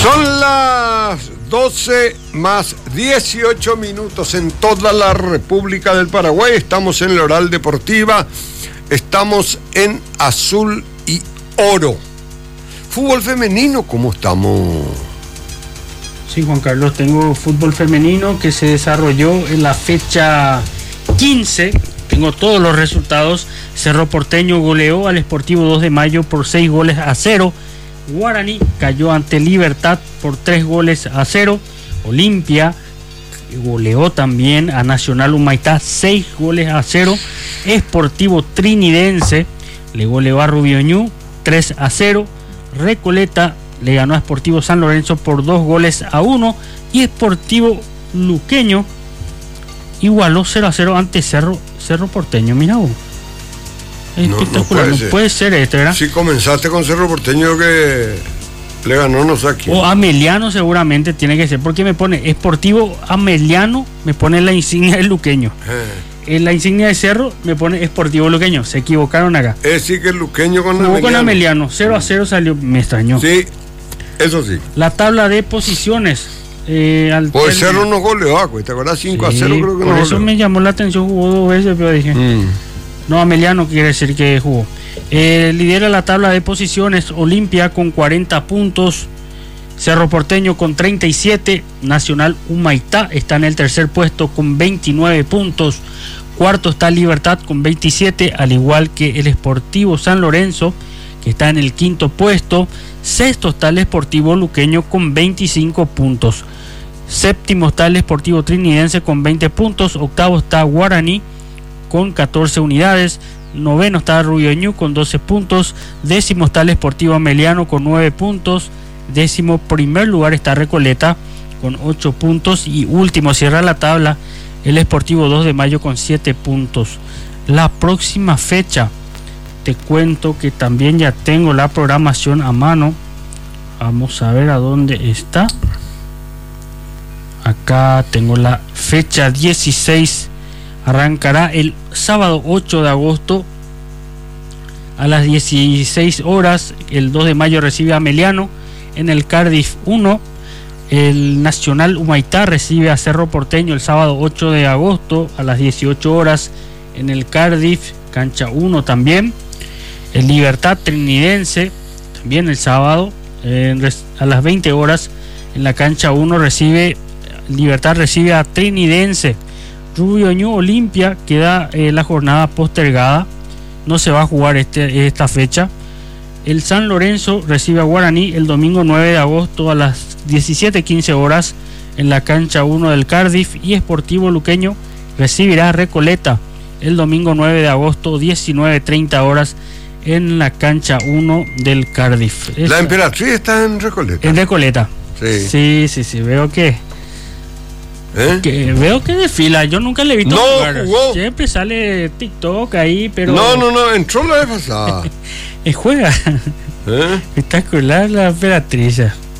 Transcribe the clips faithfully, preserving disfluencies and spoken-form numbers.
Son las doce más dieciocho minutos en toda la República del Paraguay. Estamos en la Oral Deportiva. Estamos en azul y oro. Fútbol femenino, ¿cómo estamos? Sí, Juan Carlos, tengo fútbol femenino que se desarrolló en la fecha quince. Tengo todos los resultados. Cerro Porteño goleó al Sportivo dos de Mayo por seis goles a cero. Guaraní cayó ante Libertad por tres goles a cero. Olimpia goleó también a Nacional Humaitá seis goles a cero. Sportivo Trinidense le goleó a Rubioñú tres a cero. Recoleta le ganó a Sportivo San Lorenzo por dos goles a uno. Y Sportivo Luqueño igualó cero a cero ante Cerro, Cerro Porteño. Mira vos. Espectacular, no, no, puede, no puede ser este, ¿verdad? Si comenzaste con Cerro Porteño que le ganó, no sé a quién. O Ameliano seguramente tiene que ser, porque me pone Sportivo Ameliano, me pone la insignia del Luqueño. Eh. En la insignia de Cerro me pone Sportivo Luqueño, se equivocaron acá. Es decir que el Luqueño con Jugó Ameliano. con Ameliano, cero a cero salió, me extrañó. Sí, eso sí. La tabla de posiciones. Eh, al pues Cerro no goleó, ¿te acuerdas? cinco a cero creo que no. Por eso me llamó la atención, jugó dos veces, pero dije... Mm. No, Ameliano quiere decir que jugó. Eh, lidera la tabla de posiciones Olimpia con cuarenta puntos, Cerro Porteño con treinta y siete, Nacional Humaitá está en el tercer puesto con veintinueve puntos, cuarto está Libertad con veintisiete, al igual que el Sportivo San Lorenzo, que está en el quinto puesto, sexto está el Sportivo Luqueño con veinticinco puntos, séptimo está el Sportivo Trinidense con veinte puntos, octavo está Guaraní con catorce unidades, noveno está Rubioñú con doce puntos, décimo está el Sportivo Ameliano con nueve puntos, décimo primer lugar está Recoleta con ocho puntos y último cierra la tabla el Sportivo dos de Mayo con siete puntos. La próxima fecha, te cuento que también ya tengo la programación a mano. Vamos a ver a dónde está. Acá tengo la fecha dieciséis. Arrancará el sábado ocho de agosto a las dieciséis horas. El dos de mayo recibe a Ameliano en el Cardiff uno. El Nacional Humaitá recibe a Cerro Porteño el sábado ocho de agosto a las dieciocho horas en el Cardiff, cancha uno también. El Libertad Trinidense también el sábado eh, a las veinte horas en la cancha uno recibe Libertad recibe a Trinidense. Rubioñú Olimpia queda eh, la jornada postergada, no se va a jugar este, esta fecha. El San Lorenzo recibe a Guaraní el domingo nueve de agosto a las diecisiete quince horas en la cancha uno del Cardiff, y Sportivo Luqueño recibirá a Recoleta el domingo nueve de agosto diecinueve treinta horas en la cancha uno del Cardiff. La Emperatriz está en Recoleta. En Recoleta. Sí, sí, sí, sí veo que ¿Eh? Que veo que desfila, yo nunca le he visto no, jugar. Jugó. Siempre sale TikTok ahí, pero... No, no, no, entró la vez pasada. Juega. ¿Eh? Espectacular la Emperatriz.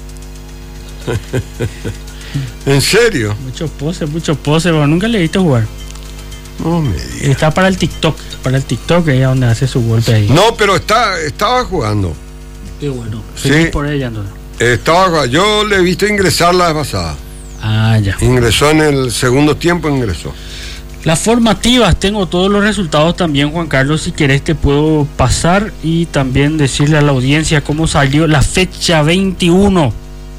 ¿En serio? Muchos poses, muchos poses, pero nunca le he visto jugar. No me digas. Está para el TikTok, para el TikTok, ahí es donde hace su golpe ahí. No, pero está, estaba jugando. Qué bueno. Sí. Por ella, no. Estaba, yo le he visto ingresar la vez pasada. Ah, ya. Ingresó en el segundo tiempo, ingresó. Las formativas, tengo todos los resultados también, Juan Carlos, si querés te puedo pasar y también decirle a la audiencia cómo salió la fecha veintiuno.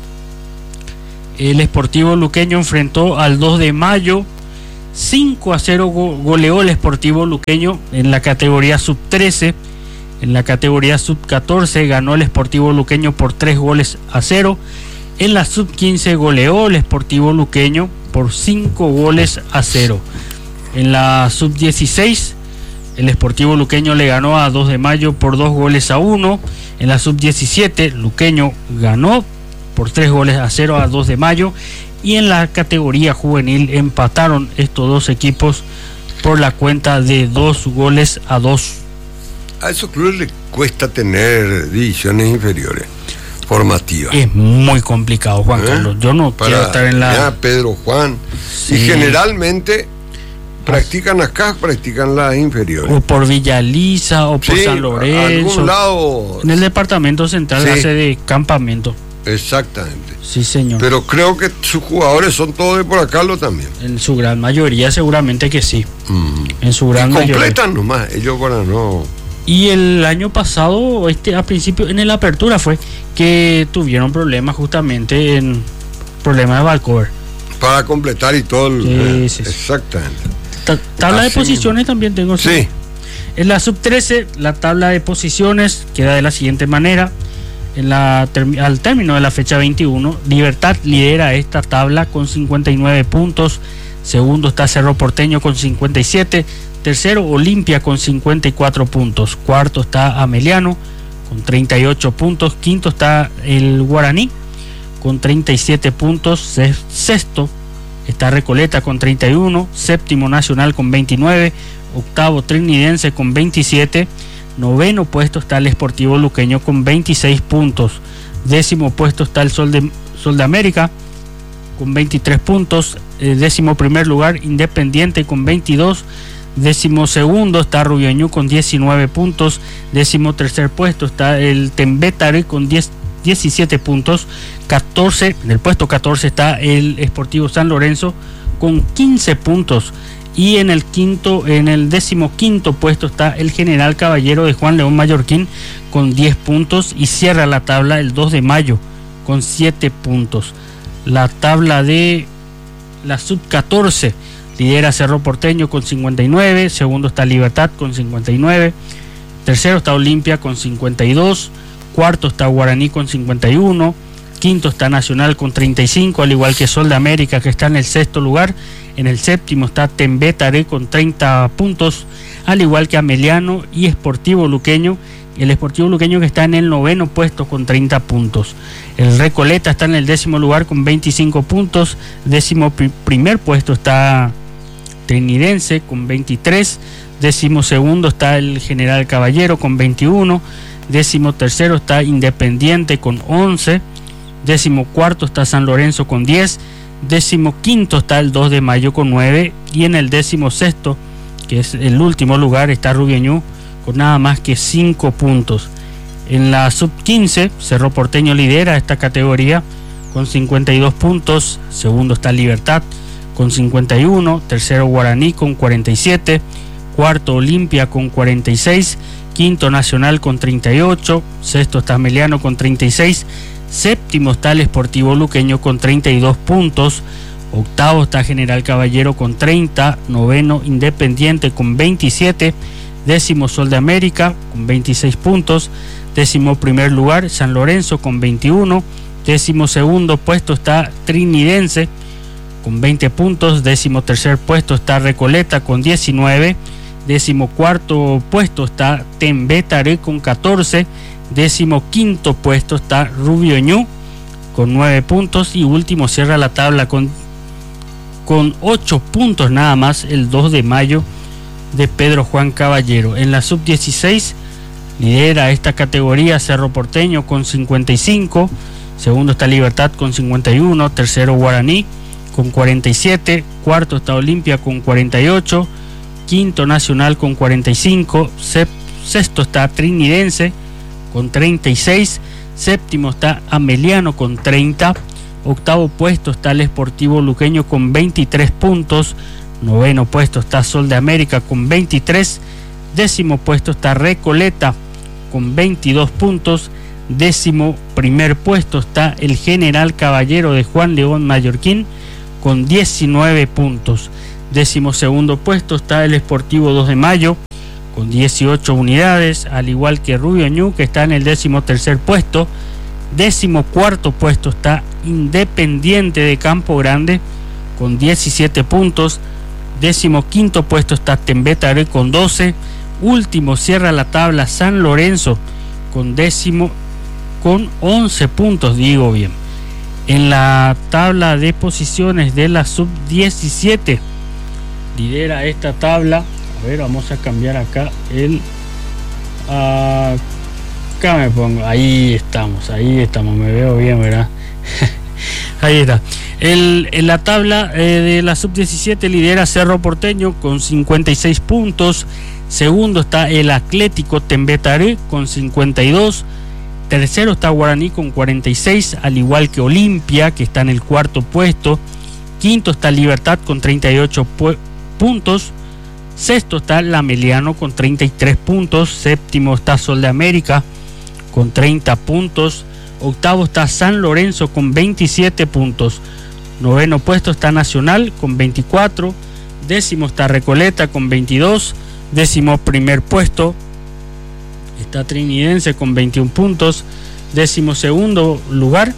El Sportivo Luqueño enfrentó al dos de mayo, cinco a cero go- goleó el Sportivo Luqueño en la categoría sub trece. En la categoría sub catorce ganó el Sportivo Luqueño por tres goles a cero. En la sub quince goleó el Sportivo Luqueño por cinco goles a cero. En la sub dieciséis el Sportivo Luqueño le ganó a dos de mayo por dos goles a uno. En la sub diecisiete Luqueño ganó por tres goles a cero a dos de mayo. Y en la categoría juvenil empataron estos dos equipos por la cuenta de dos goles a dos. A esos clubes les cuesta tener divisiones inferiores formativas. Es muy complicado, Juan ¿Eh? Carlos. Yo no Para, quiero estar en la... Ya, Pedro Juan. Sí. Y generalmente practican acá, practican las inferiores. O por Villaliza, o por sí, San Lorenzo. Algún lado. En el departamento central sí. hace de campamento. Exactamente. Sí, señor. Pero creo que sus jugadores son todos de por acá lo también. En su gran mayoría seguramente que sí. Mm. En su gran y mayoría. completan nomás, ellos para no... Y el año pasado, este a principio, en la apertura fue que tuvieron problemas justamente en problemas de Valcover. Para completar y todo el... Sí, eh, sí, sí. Exactamente. Ta- tabla Así de posiciones mismo. también tengo. Sí. En la sub trece, la tabla de posiciones queda de la siguiente manera. En la term- al término de la fecha veintiuno, Libertad lidera esta tabla con cincuenta y nueve puntos. Segundo está Cerro Porteño con cincuenta y siete. Tercero, Olimpia con cincuenta y cuatro puntos. Cuarto está Ameliano con treinta y ocho puntos. Quinto está el Guaraní con treinta y siete puntos. Se- Sexto está Recoleta con treinta y uno. Séptimo, Nacional con veintinueve. Octavo, Trinidense con veintisiete. Noveno puesto está el Sportivo Luqueño con veintiséis puntos. Décimo puesto está el Sol de, Sol de América con veintitrés puntos. Eh, décimo primer lugar, Independiente con veintidós. Décimo segundo está Rubioñú con diecinueve puntos. Décimo tercer puesto está el Tembétare con diez, diecisiete puntos. catorce, en el puesto catorce está el Sportivo San Lorenzo con quince puntos. Y en el quinto, en el décimo quinto puesto está el General Caballero de Juan León Mallorquín con diez puntos y cierra la tabla el dos de mayo con siete puntos. La tabla de la sub catorce lidera Cerro Porteño con cincuenta y nueve, segundo está Libertad con cincuenta y nueve, tercero está Olimpia con cincuenta y dos, cuarto está Guaraní con cincuenta y uno, quinto está Nacional con treinta y cinco, al igual que Sol de América que está en el sexto lugar. En el séptimo está Tembétare con treinta puntos, al igual que Ameliano y Sportivo Luqueño. El Sportivo Luqueño que está en el noveno puesto con treinta puntos. El Recoleta está en el décimo lugar con veinticinco puntos. Décimo pri- primer puesto está Trinidense con veintitrés. Décimo segundo está el General Caballero con veintiuno. Décimo tercero está Independiente con once. Décimo cuarto está San Lorenzo con diez. Décimo quinto está el dos de mayo con nueve. Y en el décimo sexto, que es el último lugar, está Rubioñú con nada más que cinco puntos. En la sub quince, Cerro Porteño lidera esta categoría con cincuenta y dos puntos. Segundo está Libertad con cincuenta y uno. Tercero Guaraní con cuarenta y siete. Cuarto Olimpia con cuarenta y seis. Quinto Nacional con treinta y ocho. Sexto está Ameliano con treinta y seis. Séptimo está el Sportivo Luqueño con treinta y dos puntos. Octavo está General Caballero con treinta. Noveno Independiente con veintisiete. Décimo Sol de América con veintiséis puntos. Décimo primer lugar San Lorenzo con veintiuno. Décimo segundo puesto está Trinidense con veinte puntos. Décimo tercer puesto está Recoleta con diecinueve. Décimo cuarto puesto está Tembétare con catorce. Décimo quinto puesto está Rubioñú con nueve puntos. Y último cierra la tabla con, con ocho puntos nada más el dos de mayo de Pedro Juan Caballero. En la sub dieciséis lidera esta categoría Cerro Porteño con cincuenta y cinco. Segundo está Libertad con cincuenta y uno. Tercero Guaraní con cuarenta y siete. Cuarto está Olimpia con cuarenta y ocho. Quinto Nacional con cuarenta y cinco. Sexto está Trinidense con treinta y seis. Séptimo está Ameliano con treinta. Octavo puesto está el Sportivo Luqueño con veintitrés puntos. Noveno puesto está Sol de América con veintitrés. Décimo puesto está Recoleta con veintidós puntos. Décimo primer puesto está el General Caballero de Juan León Mallorquín con diecinueve puntos. Décimo segundo puesto está el Sportivo dos de mayo con dieciocho unidades, al igual que Rubioñú que está en el décimo tercer puesto. Décimo cuarto puesto está Independiente de Campo Grande con diecisiete puntos. Décimo quinto puesto está Tembétare con doce. Último cierra la tabla San Lorenzo con décimo con once puntos, digo bien. En la tabla de posiciones de la sub diecisiete lidera esta tabla. A ver, vamos a cambiar acá el uh, acá me pongo, ahí estamos, ahí estamos, me veo bien, ¿verdad? Ahí está. El, en la tabla eh, de la sub diecisiete lidera Cerro Porteño con cincuenta y seis puntos. Segundo está el Atlético Tembétare con cincuenta y dos. Tercero está Guaraní con cuarenta y seis, al igual que Olimpia, que está en el cuarto puesto. Quinto está Libertad con treinta y ocho pu- puntos. Sexto está Lameliano con treinta y tres puntos. Séptimo está Sol de América con treinta puntos. Octavo está San Lorenzo con veintisiete puntos. Noveno puesto está Nacional con veinticuatro. Décimo está Recoleta con veintidós. Décimo primer puesto está Trinidense con veintiún puntos. Décimo segundo lugar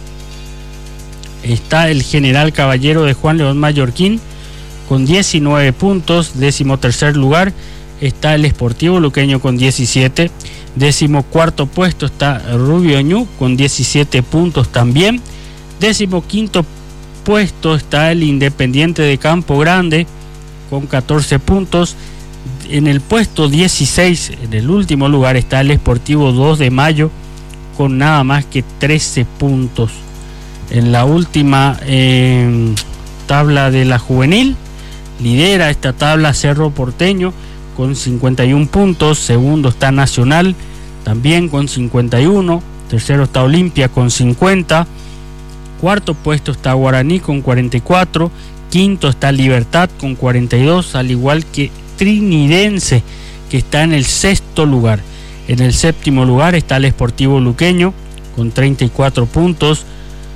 está el General Caballero de Juan León Mallorquín con diecinueve puntos. Décimo tercer lugar está el Sportivo Luqueño con diecisiete. Décimo cuarto puesto está Rubio Ñu con diecisiete puntos también. Décimo quinto puesto está el Independiente de Campo Grande con catorce puntos. En el puesto dieciséis, en el último lugar, está el Sportivo dos de Mayo con nada más que trece puntos. En la última eh, tabla de la juvenil, lidera esta tabla Cerro Porteño con cincuenta y uno puntos. Segundo está Nacional también con cincuenta y uno. Tercero está Olimpia con cincuenta. Cuarto puesto está Guaraní con cuarenta y cuatro. Quinto está Libertad con cuarenta y dos, al igual que Trinidense, que está en el sexto lugar. En el séptimo lugar está el Sportivo Luqueño con treinta y cuatro puntos.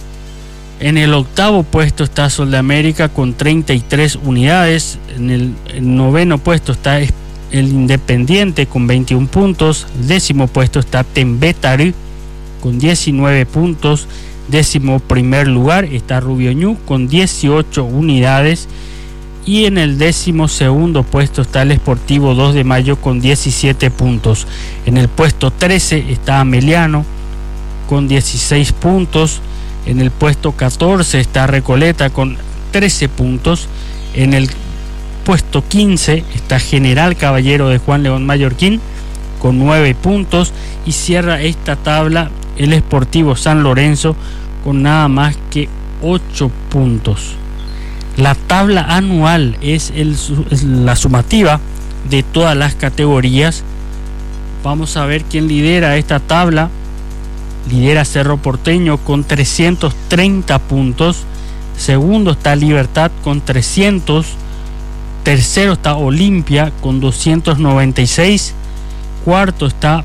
En el octavo puesto está Sol de América con treinta y tres unidades. En el, el noveno puesto está el Independiente con veintiún puntos. Décimo puesto está Tembetarí con diecinueve puntos. Décimo primer lugar está Rubio Ñu con dieciocho unidades. Y en el décimo segundo puesto está el Sportivo dos de Mayo con diecisiete puntos. En el puesto trece está Ameliano con dieciséis puntos. En el puesto catorce está Recoleta con trece puntos. En el puesto quince está General Caballero de Juan León Mallorquín con nueve puntos. Y cierra esta tabla el Sportivo San Lorenzo con nada más que ocho puntos. La tabla anual es, el, es la sumativa de todas las categorías. Vamos a ver quién lidera esta tabla. Lidera Cerro Porteño con trescientos treinta puntos. Segundo está Libertad con trescientos. Tercero está Olimpia con doscientos noventa y seis. Cuarto está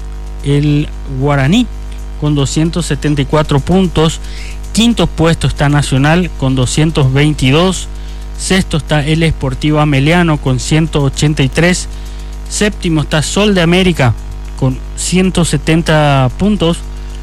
el Guaraní con doscientos setenta y cuatro puntos. Quinto puesto está Nacional con doscientos veintidós. Sexto está el Sportivo Ameliano con ciento ochenta y tres. Séptimo está Sol de América con ciento setenta puntos.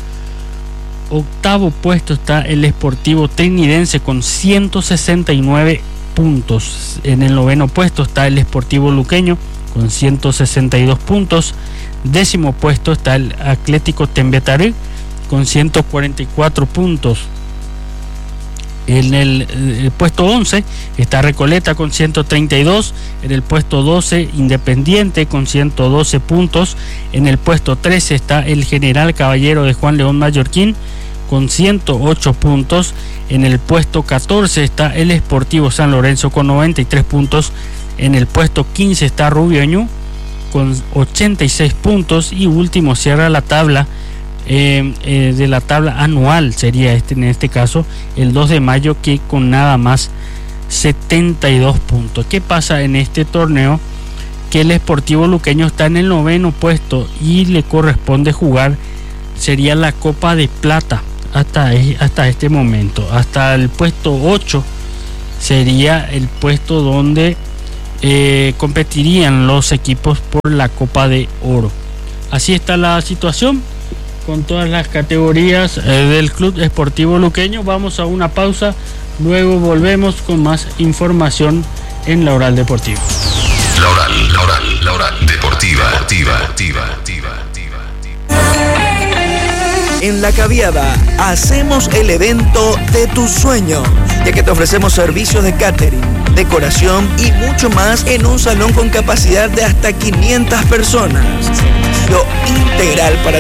Octavo puesto está el Sportivo Trinidense con ciento sesenta y nueve puntos. En el noveno puesto está el Sportivo Luqueño con ciento sesenta y dos puntos. Décimo puesto está el Atlético Tembetarí con ciento cuarenta y cuatro puntos. En el, el puesto once está Recoleta con ciento treinta y dos. En el puesto doce Independiente con ciento doce puntos. En el puesto trece está el General Caballero de Juan León Mallorquín con ciento ocho puntos. En el puesto catorce está el Sportivo San Lorenzo con noventa y tres puntos. En el puesto quince está Rubio Ñu con ochenta y seis puntos. Y último cierra la tabla Eh, eh, de la tabla anual, sería este en este caso el dos de Mayo, que con nada más setenta y dos puntos. ¿Qué pasa en este torneo? Que el Sportivo Luqueño está en el noveno puesto y le corresponde jugar, sería la Copa de Plata hasta, hasta este momento. Hasta el puesto ocho sería el puesto donde eh, competirían los equipos por la Copa de Oro. Así está la situación con todas las categorías eh, del Club Sportivo Luqueño. Vamos a una pausa, luego volvemos con más información en La Oral Deportiva. La Oral, La Oral, La Oral Deportiva, Deportiva, Deportiva, Deportiva, Deportiva. En La Caviada hacemos el evento de tus sueños, ya que te ofrecemos servicios de catering, decoración y mucho más en un salón con capacidad de hasta quinientas personas. Servicio integral para